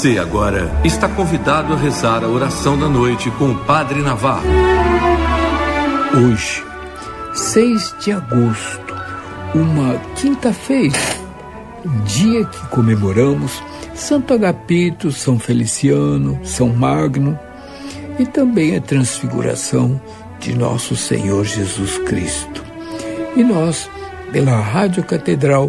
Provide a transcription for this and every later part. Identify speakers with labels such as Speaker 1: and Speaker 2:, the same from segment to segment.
Speaker 1: Você agora está convidado a rezar a oração da noite com o Padre Navarro.
Speaker 2: Hoje, 6 de agosto, uma quinta-feira, dia que comemoramos Santo Agapito, São Feliciano, São Magno e também a transfiguração de nosso Senhor Jesus Cristo. E nós, pela Rádio Catedral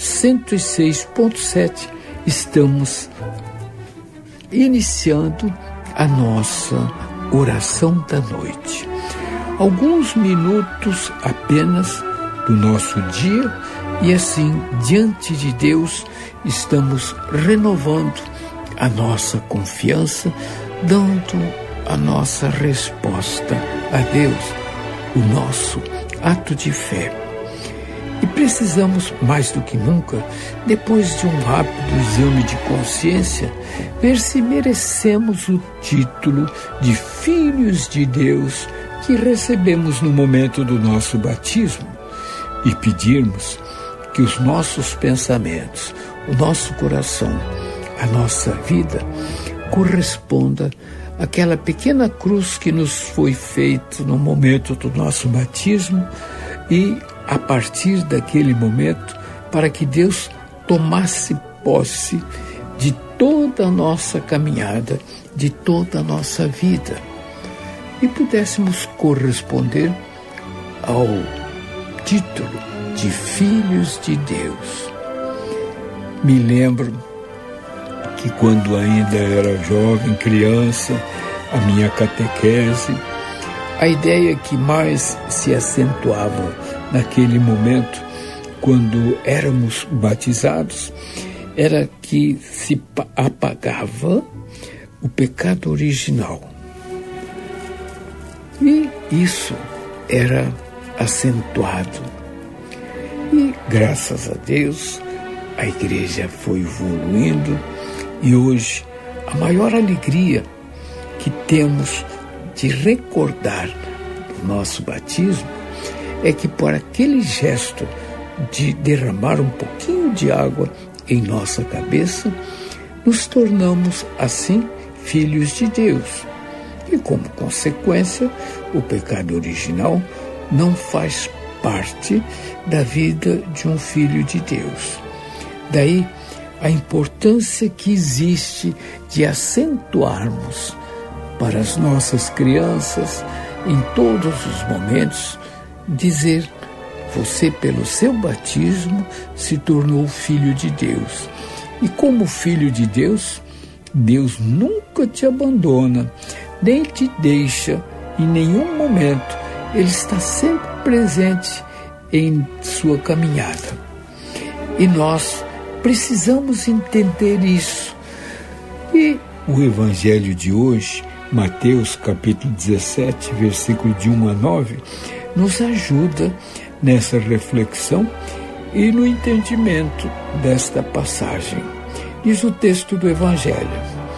Speaker 2: 106.7, estamos iniciando a nossa oração da noite. Alguns minutos apenas do nosso dia e assim, diante de Deus, estamos renovando a nossa confiança, dando a nossa resposta a Deus, o nosso ato de fé. E precisamos, mais do que nunca, depois de um rápido exame de consciência, ver se merecemos o título de filhos de Deus que recebemos no momento do nosso batismo e pedirmos que os nossos pensamentos, o nosso coração, a nossa vida corresponda àquela pequena cruz que nos foi feita no momento do nosso batismo e a partir daquele momento, para que Deus tomasse posse de toda a nossa caminhada, de toda a nossa vida, e pudéssemos corresponder ao título de filhos de Deus. Me lembro que quando ainda era jovem, criança, a minha catequese, a ideia que mais se acentuava naquele momento, quando éramos batizados, era que se apagava o pecado original. E isso era acentuado. E, graças a Deus, a igreja foi evoluindo e hoje a maior alegria que temos de recordar do nosso batismo é que por aquele gesto de derramar um pouquinho de água em nossa cabeça, nos tornamos assim filhos de Deus. E como consequência, o pecado original não faz parte da vida de um filho de Deus. Daí a importância que existe de acentuarmos para as nossas crianças, em todos os momentos, dizer: você, pelo seu batismo, se tornou filho de Deus. E como filho de Deus, Deus nunca te abandona, nem te deixa em nenhum momento. Ele está sempre presente em sua caminhada. E nós precisamos entender isso. E o Evangelho de hoje, Mateus capítulo 17, versículo de 1 a 9, nos ajuda nessa reflexão e no entendimento desta passagem. Diz o texto do Evangelho: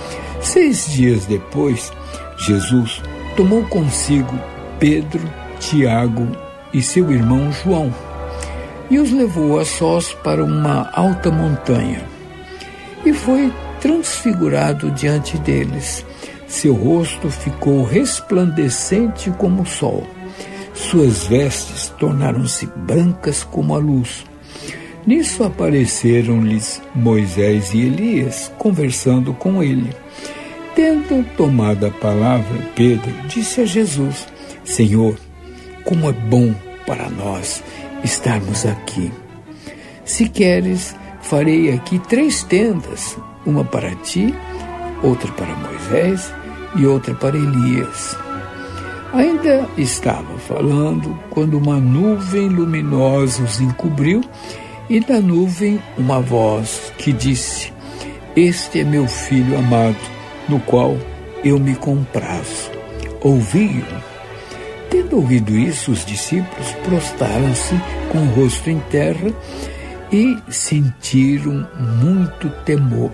Speaker 2: 6 dias depois, Jesus tomou consigo Pedro, Tiago e seu irmão João e os levou a sós para uma alta montanha e foi transfigurado diante deles. Seu rosto ficou resplandecente como o sol. Suas vestes tornaram-se brancas como a luz. Nisso apareceram-lhes Moisés e Elias, conversando com ele. Tendo tomado a palavra, Pedro disse a Jesus: Senhor, como é bom para nós estarmos aqui. Se queres, farei aqui 3 tendas, uma para ti, outra para Moisés e outra para Elias. Ainda estava falando quando uma nuvem luminosa os encobriu e da nuvem uma voz que disse: Este é meu filho amado, no qual eu me comprazo. Ouvi-o. Tendo ouvido isso, os discípulos prostraram-se com o rosto em terra e sentiram muito temor.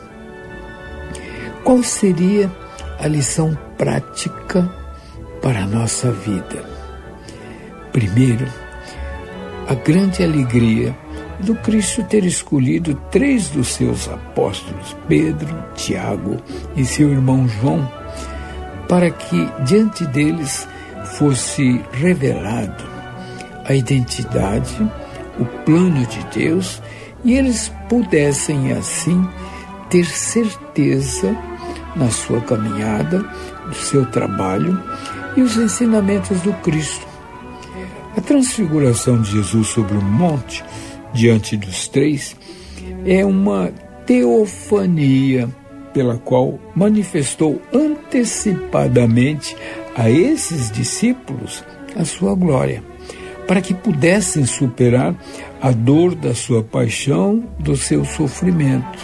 Speaker 2: Qual seria a lição prática para a nossa vida? Primeiro, a grande alegria do Cristo ter escolhido 3 dos seus apóstolos, Pedro, Tiago e seu irmão João, para que diante deles fosse revelado a identidade, o plano de Deus, e eles pudessem assim ter certeza na sua caminhada, do seu trabalho e os ensinamentos do Cristo. A transfiguração de Jesus sobre o monte, diante dos 3, é uma teofania pela qual manifestou antecipadamente a esses discípulos a sua glória, para que pudessem superar a dor da sua paixão, do seu sofrimento.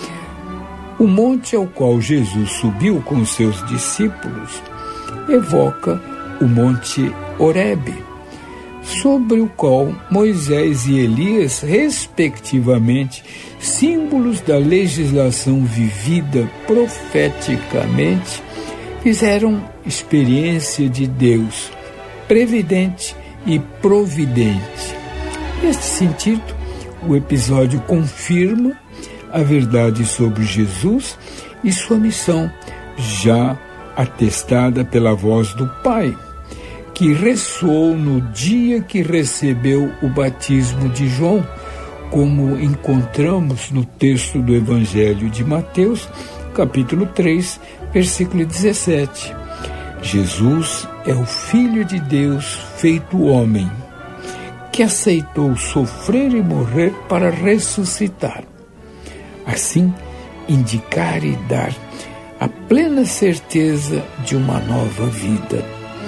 Speaker 2: O monte ao qual Jesus subiu com os seus discípulos evoca o Monte Horebe, sobre o qual Moisés e Elias, respectivamente, símbolos da legislação vivida profeticamente, fizeram experiência de Deus, previdente e providente. Neste sentido, o episódio confirma a verdade sobre Jesus e sua missão, já atestada pela voz do Pai, que ressoou no dia que recebeu o batismo de João, como encontramos no texto do Evangelho de Mateus, capítulo 3, versículo 17. Jesus é o Filho de Deus feito homem, que aceitou sofrer e morrer para ressuscitar. Assim, indicar e dar a plena certeza de uma nova vida.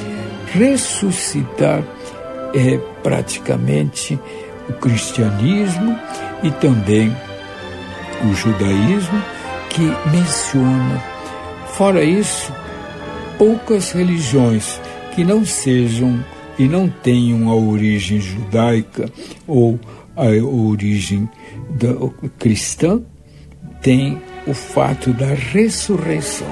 Speaker 2: Ressuscitar é praticamente o cristianismo e também o judaísmo que menciona. Fora isso, poucas religiões que não sejam e não tenham a origem judaica ou a origem cristã têm o fato da ressurreição.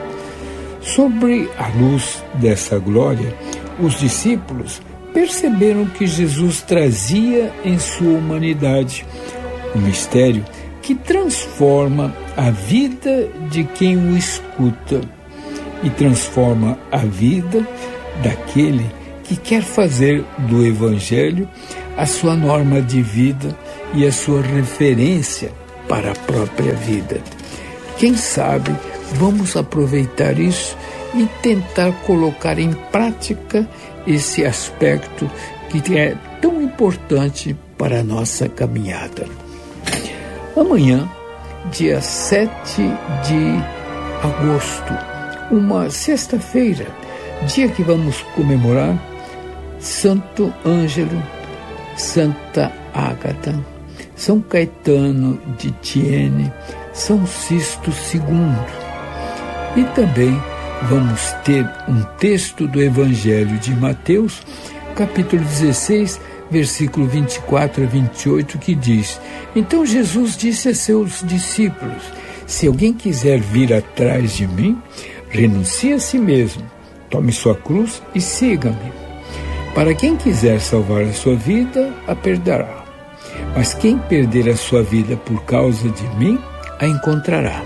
Speaker 2: Sobre a luz dessa glória, os discípulos perceberam que Jesus trazia em sua humanidade um mistério que transforma a vida de quem o escuta e transforma a vida daquele que quer fazer do Evangelho a sua norma de vida e a sua referência para a própria vida. Quem sabe vamos aproveitar isso e tentar colocar em prática esse aspecto que é tão importante para a nossa caminhada. Amanhã, dia 7 de agosto, uma sexta-feira, dia que vamos comemorar Santo Ângelo, Santa Ágata, São Caetano de Thiene, São Sisto II. E também vamos ter um texto do Evangelho de Mateus, capítulo 16, versículo 24 a 28, que diz: Então Jesus disse a seus discípulos: Se alguém quiser vir atrás de mim, renuncie a si mesmo, tome sua cruz e siga-me. Para quem quiser salvar a sua vida, a perderá. Mas quem perder a sua vida por causa de mim, a encontrará.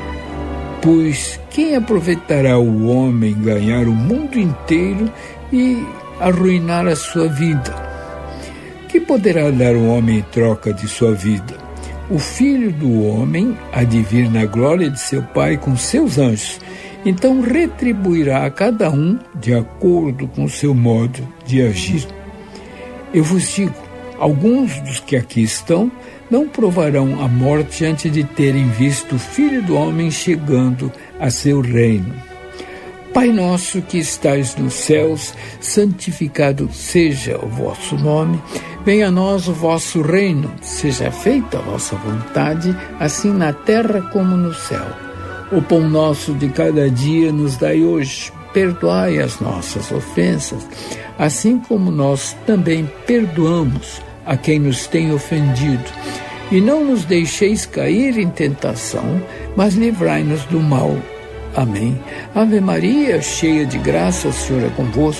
Speaker 2: Pois quem aproveitará o homem ganhar o mundo inteiro e arruinar a sua vida? Que poderá dar o homem em troca de sua vida? O Filho do Homem há de vir na glória de seu Pai com seus anjos. Então retribuirá a cada um de acordo com o seu modo de agir. Eu vos digo, alguns dos que aqui estão não provarão a morte antes de terem visto o Filho do Homem chegando a seu reino. Pai nosso que estais nos céus, santificado seja o vosso nome. Venha a nós o vosso reino. Seja feita a vossa vontade, assim na terra como no céu. O pão nosso de cada dia nos dai hoje. Perdoai as nossas ofensas, assim como nós também perdoamos a quem nos tem ofendido. E não nos deixeis cair em tentação, mas livrai-nos do mal. Amém. Ave Maria, cheia de graça, o Senhor é convosco.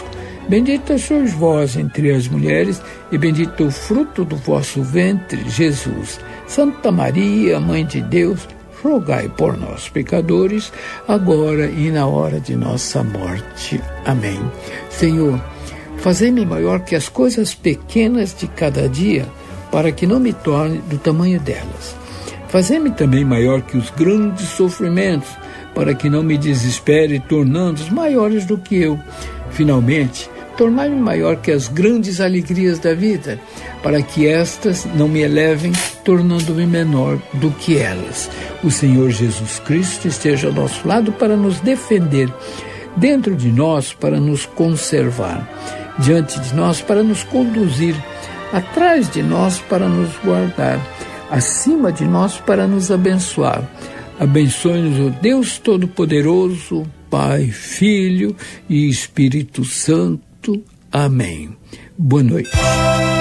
Speaker 2: Bendita sois vós entre as mulheres, e bendito o fruto do vosso ventre, Jesus. Santa Maria, Mãe de Deus, rogai por nós, pecadores, agora e na hora de nossa morte. Amém. Senhor, fazei-me maior que as coisas pequenas de cada dia, para que não me torne do tamanho delas. Fazei-me também maior que os grandes sofrimentos, para que não me desespere, tornando-os maiores do que eu. Finalmente, tornai-me maior que as grandes alegrias da vida, para que estas não me elevem, tornando-me menor do que elas. O Senhor Jesus Cristo esteja ao nosso lado para nos defender, dentro de nós para nos conservar, diante de nós para nos conduzir, atrás de nós para nos guardar, acima de nós para nos abençoar. Abençoe-nos o Deus Todo-Poderoso, Pai, Filho e Espírito Santo. Amém. Boa noite.